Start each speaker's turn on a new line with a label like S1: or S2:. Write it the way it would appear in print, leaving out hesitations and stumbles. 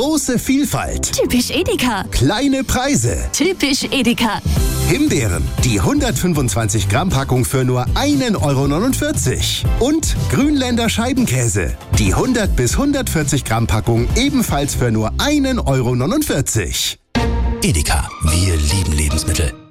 S1: Große Vielfalt.
S2: Typisch Edeka.
S1: Kleine Preise.
S2: Typisch Edeka.
S1: Himbeeren, die 125 Gramm Packung für nur 1,49 €. Und Grünländer Scheibenkäse, die 100 bis 140 Gramm Packung ebenfalls für nur 1,49 €.
S3: Edeka, wir lieben Lebensmittel.